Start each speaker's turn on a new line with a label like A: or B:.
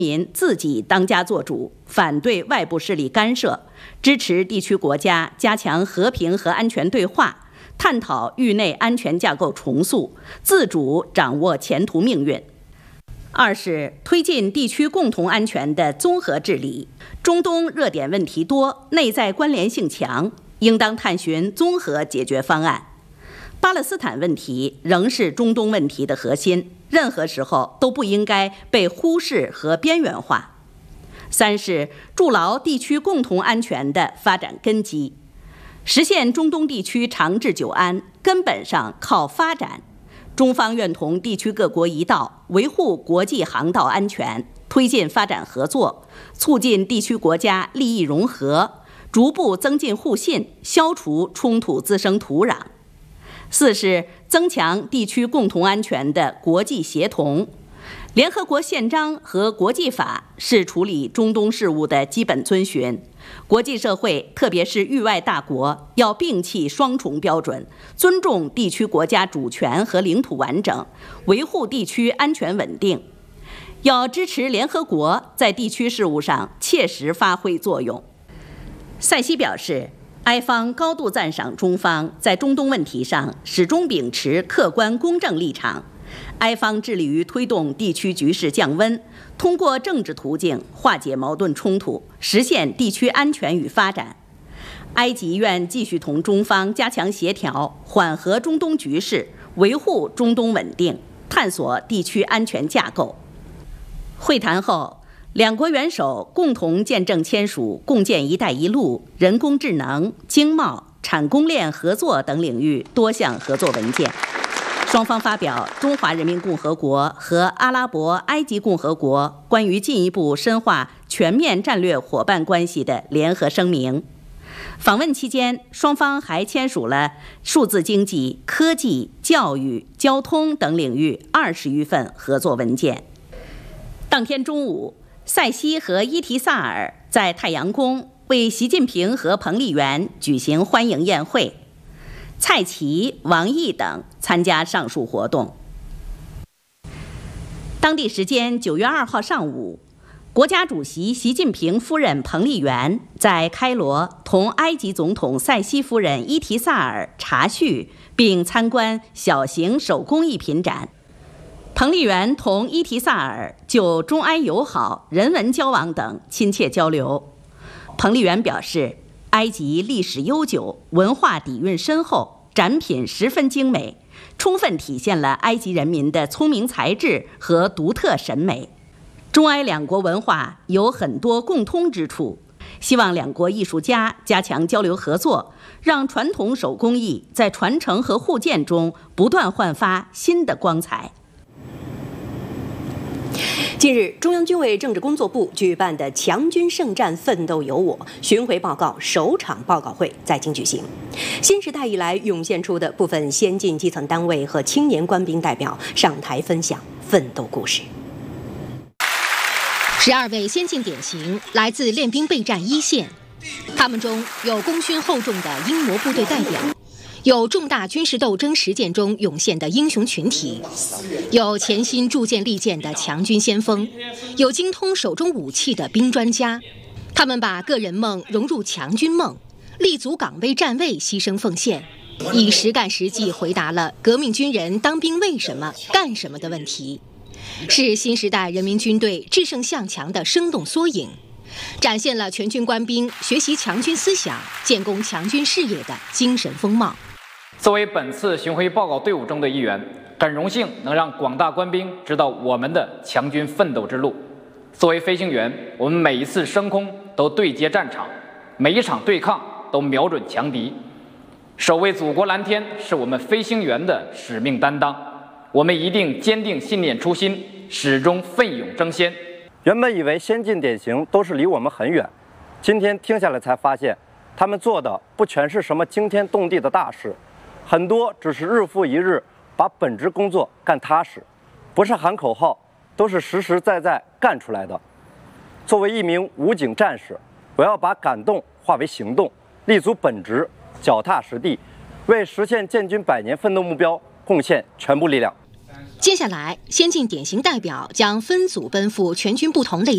A: 民自己当家作主，反对外部势力干涉，支持地区国家加强和平和安全对话，探讨域内安全架构重塑，自主掌握前途命运。二是推进地区共同安全的综合治理。中东热点问题多，内在关联性强，应当探寻综合解决方案。巴勒斯坦问题仍是中东问题的核心，任何时候都不应该被忽视和边缘化。三是筑牢地区共同安全的发展根基，实现中东地区长治久安，根本上靠发展。中方愿同地区各国一道，维护国际航道安全，推进发展合作，促进地区国家利益融合，逐步增进互信，消除冲突滋生土壤。四是增强地区共同安全的国际协同。联合国宪章和国际法是处理中东事务的基本遵循，国际社会特别是域外大国要摒弃双重标准，尊重地区国家主权和领土完整，维护地区安全稳定。要支持联合国在地区事务上切实发挥作用。塞西表示，埃方高度赞赏中方在中东问题上始终秉持客观公正立场，埃方致力于推动地区局势降温，通过政治途径化解矛盾冲突，实现地区安全与发展。埃及愿继续同中方加强协调，缓和中东局势，维护中东稳定，探索地区安全架构。会谈后，两国元首共同见证签署共建“一带一路”、人工智能、经贸、产供链合作等领域多项合作文件。双方发表中华人民共和国和阿拉伯埃及共和国关于进一步深化全面战略伙伴关系的联合声明。访问期间，双方还签署了数字经济、科技、教育、交通等领域20余份合作文件。当天中午，塞西和伊提萨尔在太阳宫为习近平和彭丽媛举行欢迎宴会，蔡奇、王毅等参加上述活动。当地时间9月2号上午，国家主席习近平夫人彭丽媛在开罗同埃及总统塞西夫人伊提萨尔茶叙，并参观小型手工艺品展。彭丽媛同伊提萨尔就中埃友好、人文交往等亲切交流。彭丽媛表示，埃及历史悠久，文化底蕴深厚，展品十分精美，充分体现了埃及人民的聪明才智和独特审美。中埃两国文化有很多共通之处，希望两国艺术家加强交流合作，让传统手工艺在传承和互鉴中不断焕发新的光彩。
B: 近日，中央军委政治工作部举办的强军圣战奋斗有我巡回报告首场报告会在京举行。新时代以来涌现出的部分先进基层单位和青年官兵代表上台分享奋斗故事。
C: 12位先进典型来自练兵备战一线，他们中有功勋厚重的英模部队代表，有重大军事斗争实践中涌现的英雄群体，有潜心铸剑立剑的强军先锋，有精通手中武器的兵专家。他们把个人梦融入强军梦，立足岗位站位，牺牲奉献，以实干实际回答了革命军人当兵为什么、干什么的问题，是新时代人民军队制胜向强的生动缩影，展现了全军官兵学习强军思想、建功强军事业的精神风貌。
D: 作为本次巡回报告队伍中的一员，很荣幸能让广大官兵知道我们的强军奋斗之路。作为飞行员，我们每一次升空都对接战场，每一场对抗都瞄准强敌。守卫祖国蓝天是我们飞行员的使命担当，我们一定坚定信念初心，始终奋勇争先。
E: 原本以为先进典型都是离我们很远，今天听下来才发现，他们做的不全是什么惊天动地的大事，很多只是日复一日把本职工作干踏实，不是喊口号，都是实实在在干出来的。作为一名武警战士，我要把感动化为行动，立足本职，脚踏实地，为实现建军100年奋斗目标贡献全部力量。
C: 接下来，先进典型代表将分组奔赴全军不同类